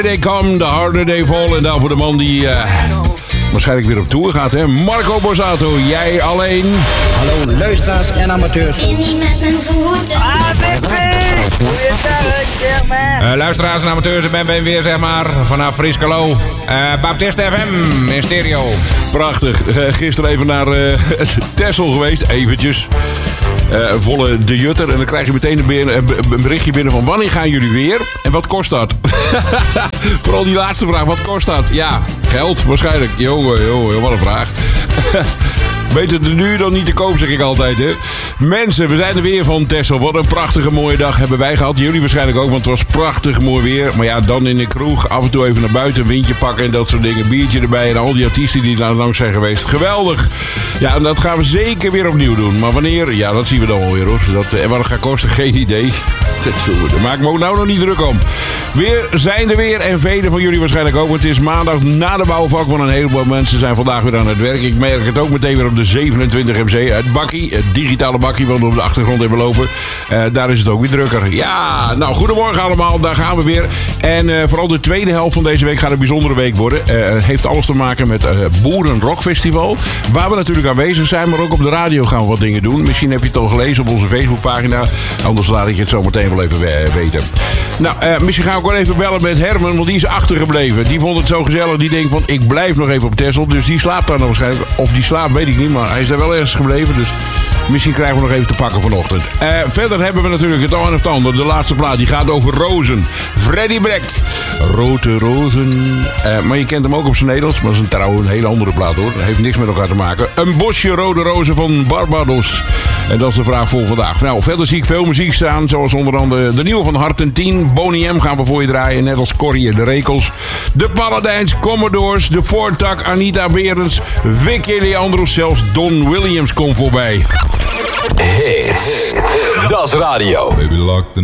They come, the harder they fall. En daarvoor de man die waarschijnlijk weer op tour gaat, hè? Marco Borsato, jij alleen. Hallo luisteraars en amateurs. Ik niet met mijn voeten. Luisteraars en amateurs, ik ben weer, zeg maar, vanaf Friskelo. Baptist FM in stereo. Prachtig. Gisteren even naar Texel geweest, eventjes. Volle de jutter. En dan krijg je meteen een berichtje binnen van wanneer gaan jullie weer? En wat kost dat? Vooral die laatste vraag, wat kost dat? Ja, geld waarschijnlijk. Jongen, wat een vraag. Beter te duur dan niet te koop, zeg ik altijd, hè. Mensen, we zijn er weer van Texel. Wat een prachtige mooie dag hebben wij gehad. Jullie waarschijnlijk ook, want het was prachtig mooi weer. Maar ja, dan in de kroeg, af en toe even naar buiten, een windje pakken en dat soort dingen. Biertje erbij en al die artiesten die daar langs zijn geweest. Geweldig. Ja, en dat gaan we zeker weer opnieuw doen. Maar wanneer? Ja, dat zien we dan wel weer, hoor. En wat het gaat kosten, geen idee. Daar maak ik me ook nou nog niet druk om. Weer zijn er weer en velen van jullie waarschijnlijk ook. Want het is maandag na de bouwvak, want een heleboel mensen zijn vandaag weer aan het werk. Ik merk het ook meteen weer op de 27 MC. Het bakkie, het digitale bakkie wat we op de achtergrond hebben lopen. Daar is het ook weer drukker. Ja, nou, goedemorgen allemaal. Daar gaan we weer. En vooral de tweede helft van deze week gaat een bijzondere week worden. Het heeft alles te maken met Boeren Rock Festival. Waar we natuurlijk aanwezig zijn, maar ook op de radio gaan we wat dingen doen. Misschien heb je het al gelezen op onze Facebookpagina. Anders laat ik je het zo meteen wel even weten. Nou, misschien gaan we ook wel even bellen met Herman, want die is achtergebleven. Die vond het zo gezellig. Die denkt van, ik blijf nog even op Texel. Dus die slaapt daar nog waarschijnlijk. Of die slaapt, weet ik niet, maar hij is daar wel ergens gebleven. Dus misschien krijgen we nog even te pakken vanochtend. Verder hebben we natuurlijk het een of het ander. De laatste plaat, die gaat over rozen. Freddie Beck. Rode rozen. Maar je kent hem ook op zijn Nederlands. Maar dat is trouwens een hele andere plaat, hoor. Dat heeft niks met elkaar te maken. Een bosje rode rozen van Barbados. En dat is de vraag voor vandaag. Nou, verder zie ik veel muziek staan. Zoals onder andere de nieuwe van Hart en 10. Boney M gaan we voor je draaien. Net als Corrie en de Rekels. De Paladijns, Commodores. De Voortak, Anita Berends. Vicky Leandros. Zelfs Don Williams komt voorbij. Hits. Das Radio. Baby locked